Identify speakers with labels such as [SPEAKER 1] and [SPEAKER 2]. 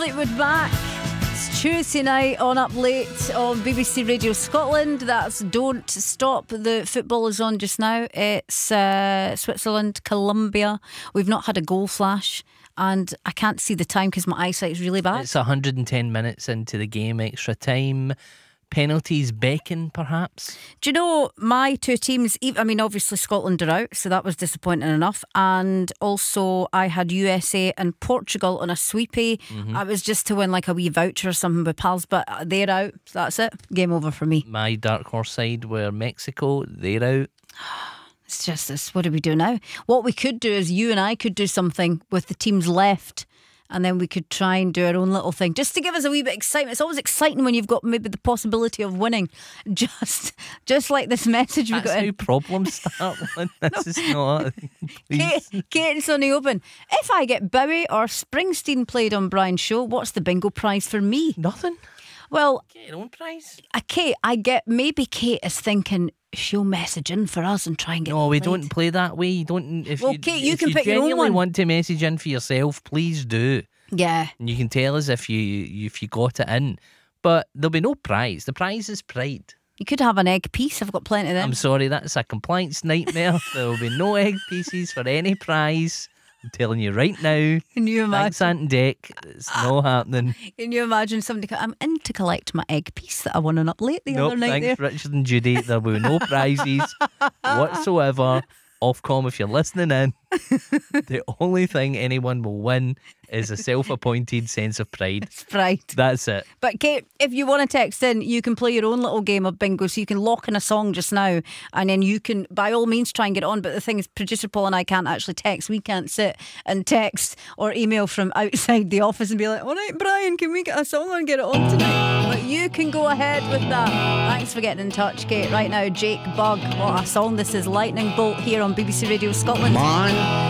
[SPEAKER 1] Fleetwood Mac. It's Tuesday night on Up Late on BBC Radio Scotland. That's Don't Stop. The football is on just now. It's Switzerland, Colombia. We've not had a goal flash, and I can't see the time because my eyesight is really bad.
[SPEAKER 2] It's 110 minutes into the game, extra time. Penalties beckon, perhaps.
[SPEAKER 1] Do you know my two teams? I mean, obviously Scotland are out, so that was disappointing enough. And also, I had USA and Portugal on a sweepie. I was just to win like a wee voucher or something with pals, but they're out. So that's it. Game over for me.
[SPEAKER 2] My dark horse side were Mexico. They're out.
[SPEAKER 1] It's just this. What do we do now? What we could do is you and I could do something with the teams left. And then we could try and do our own little thing just to give us a wee bit of excitement. It's always exciting when you've got maybe the possibility of winning. Just like this message we got in.
[SPEAKER 2] That's how problems start. This is not.
[SPEAKER 1] Kate and Sonny Open. If I get Bowie or Springsteen played on Brian's show, what's the bingo prize for me?
[SPEAKER 2] Nothing.
[SPEAKER 1] Well,
[SPEAKER 2] Get your own prize.
[SPEAKER 1] Kate, maybe Kate is thinking she'll message in for us and try and get.
[SPEAKER 2] No, we
[SPEAKER 1] played.
[SPEAKER 2] Don't play that way. You don't.
[SPEAKER 1] Kate, you
[SPEAKER 2] if
[SPEAKER 1] can
[SPEAKER 2] you
[SPEAKER 1] pick your own
[SPEAKER 2] genuinely
[SPEAKER 1] one.
[SPEAKER 2] want to message in for yourself, please do.
[SPEAKER 1] Yeah.
[SPEAKER 2] And you can tell us if you got it in. But there'll be no prize. The prize is pride.
[SPEAKER 1] You could have an egg piece. I've got plenty of them.
[SPEAKER 2] I'm sorry, that's a compliance nightmare. There will be no egg pieces for any prize. I'm telling you right now.
[SPEAKER 1] Can you imagine?
[SPEAKER 2] Thanks, Ant and Deck. It's not happening.
[SPEAKER 1] Can you imagine somebody? I'm in to collect my egg piece that I won on Up Late the
[SPEAKER 2] Nope,
[SPEAKER 1] other night.
[SPEAKER 2] thanks,
[SPEAKER 1] There.
[SPEAKER 2] Richard and Judy. There will be no prizes whatsoever. Ofcom, if you're listening in, the only thing anyone will win is a self-appointed sense of pride.
[SPEAKER 1] It's pride.
[SPEAKER 2] That's it.
[SPEAKER 1] But Kate, if you want to text in, you can play your own little game of bingo. So you can lock in a song just now, and then you can, by all means, try and get it on. But the thing is, producer Paul and I can't actually text. We can't sit and text or email from outside the office and be like, all right, Brian, can we get a song and get it on tonight? But you can go ahead with that. Thanks for getting in touch, Kate. Right now, Jake Bugg. What a song this is. Lightning Bolt here on BBC Radio Scotland.
[SPEAKER 3] Come on.